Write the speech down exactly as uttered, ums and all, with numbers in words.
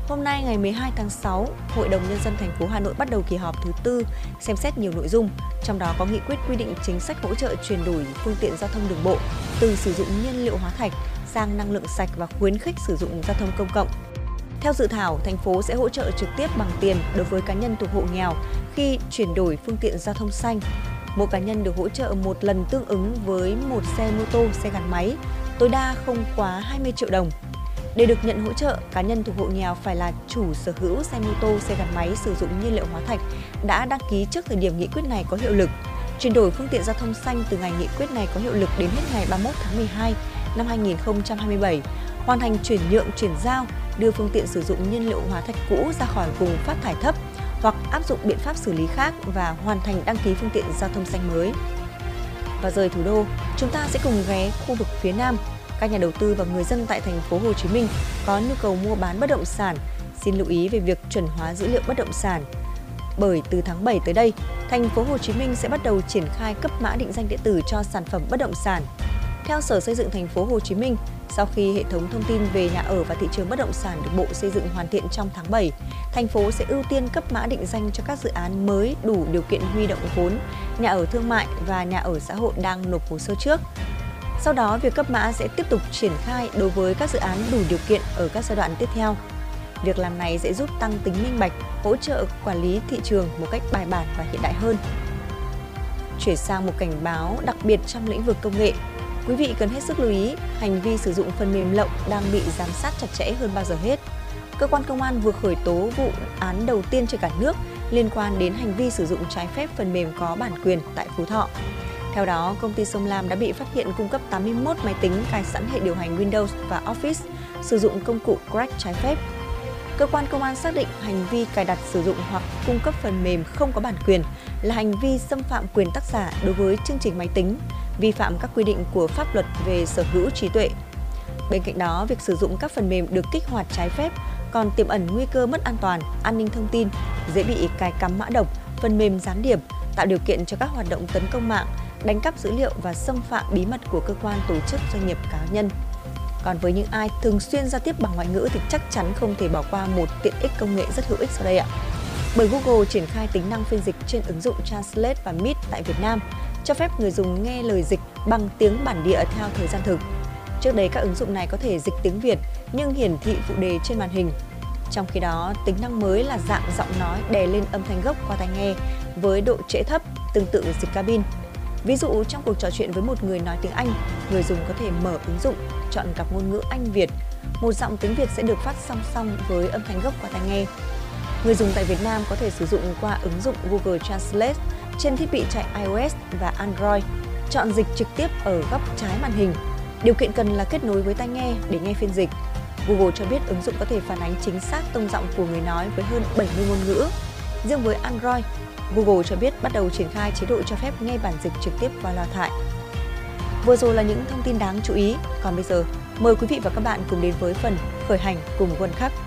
Hôm nay ngày mười hai tháng sáu, Hội đồng Nhân dân thành phố Hà Nội bắt đầu kỳ họp thứ tư, xem xét nhiều nội dung, trong đó có nghị quyết quy định chính sách hỗ trợ chuyển đổi phương tiện giao thông đường bộ từ sử dụng nhiên liệu hóa thạch sang năng lượng sạch và khuyến khích sử dụng giao thông công cộng. Theo dự thảo, thành phố sẽ hỗ trợ trực tiếp bằng tiền đối với cá nhân thuộc hộ nghèo khi chuyển đổi phương tiện giao thông xanh. Mỗi cá nhân được hỗ trợ một lần tương ứng với một xe mô tô, xe gắn máy, tối đa không quá hai mươi triệu đồng. Để được nhận hỗ trợ, cá nhân thuộc hộ nghèo phải là chủ sở hữu xe mô tô, xe gắn máy sử dụng nhiên liệu hóa thạch đã đăng ký trước thời điểm nghị quyết này có hiệu lực. Chuyển đổi phương tiện giao thông xanh từ ngày nghị quyết này có hiệu lực đến hết ngày ba mươi mốt tháng mười hai năm hai nghìn không trăm hai mươi bảy. Hoàn thành chuyển nhượng, chuyển giao, đưa phương tiện sử dụng nhiên liệu hóa thạch cũ ra khỏi vùng phát thải thấp hoặc áp dụng biện pháp xử lý khác và hoàn thành đăng ký phương tiện giao thông xanh mới. Và rời thủ đô, chúng ta sẽ cùng ghé khu vực phía Nam. Các nhà đầu tư và người dân tại thành phố Hồ Chí Minh có nhu cầu mua bán bất động sản, xin lưu ý về việc chuẩn hóa dữ liệu bất động sản. Bởi từ tháng bảy tới đây, thành phố Hồ Chí Minh sẽ bắt đầu triển khai cấp mã định danh điện tử cho sản phẩm bất động sản. Theo Sở Xây dựng thành phố Hồ Chí Minh, sau khi hệ thống thông tin về nhà ở và thị trường bất động sản được Bộ Xây dựng hoàn thiện trong tháng bảy, thành phố sẽ ưu tiên cấp mã định danh cho các dự án mới đủ điều kiện huy động vốn, nhà ở thương mại và nhà ở xã hội đang nộp hồ sơ trước. Sau đó, việc cấp mã sẽ tiếp tục triển khai đối với các dự án đủ điều kiện ở các giai đoạn tiếp theo. Việc làm này sẽ giúp tăng tính minh bạch, hỗ trợ quản lý thị trường một cách bài bản và hiện đại hơn. Chuyển sang một cảnh báo đặc biệt trong lĩnh vực công nghệ. Quý vị cần hết sức lưu ý, hành vi sử dụng phần mềm lậu đang bị giám sát chặt chẽ hơn bao giờ hết. Cơ quan công an vừa khởi tố vụ án đầu tiên trên cả nước liên quan đến hành vi sử dụng trái phép phần mềm có bản quyền tại Phú Thọ. Theo đó, công ty Sông Lam đã bị phát hiện cung cấp tám mươi mốt máy tính cài sẵn hệ điều hành Windows và Office sử dụng công cụ crack trái phép. Cơ quan công an xác định hành vi cài đặt, sử dụng hoặc cung cấp phần mềm không có bản quyền là hành vi xâm phạm quyền tác giả đối với chương trình máy tính, vi phạm các quy định của pháp luật về sở hữu trí tuệ. Bên cạnh đó, việc sử dụng các phần mềm được kích hoạt trái phép còn tiềm ẩn nguy cơ mất an toàn, an ninh thông tin, dễ bị cài cắm mã độc, phần mềm gián điệp, tạo điều kiện cho các hoạt động tấn công mạng, đánh cắp dữ liệu và xâm phạm bí mật của cơ quan, tổ chức, doanh nghiệp, cá nhân. Còn với những ai thường xuyên giao tiếp bằng ngoại ngữ thì chắc chắn không thể bỏ qua một tiện ích công nghệ rất hữu ích sau đây ạ. Bởi Google triển khai tính năng phiên dịch trên ứng dụng Translate và Meet tại Việt Nam, cho phép người dùng nghe lời dịch bằng tiếng bản địa theo thời gian thực. Trước đây các ứng dụng này có thể dịch tiếng Việt nhưng hiển thị phụ đề trên màn hình. Trong khi đó, tính năng mới là dạng giọng nói đè lên âm thanh gốc qua tai nghe với độ trễ thấp, tương tự dịch cabin. Ví dụ, trong cuộc trò chuyện với một người nói tiếng Anh, người dùng có thể mở ứng dụng, chọn cặp ngôn ngữ Anh-Việt. Một giọng tiếng Việt sẽ được phát song song với âm thanh gốc qua tai nghe. Người dùng tại Việt Nam có thể sử dụng qua ứng dụng Google Translate trên thiết bị chạy iOS và Android, chọn dịch trực tiếp ở góc trái màn hình. Điều kiện cần là kết nối với tai nghe để nghe phiên dịch. Google cho biết ứng dụng có thể phản ánh chính xác tông giọng của người nói với hơn bảy mươi ngôn ngữ. Riêng với Android, Google cho biết bắt đầu triển khai chế độ cho phép nghe bản dịch trực tiếp qua loa thoại. Vừa rồi là những thông tin đáng chú ý, còn bây giờ mời quý vị và các bạn cùng đến với phần khởi hành cùng Quân Khắc.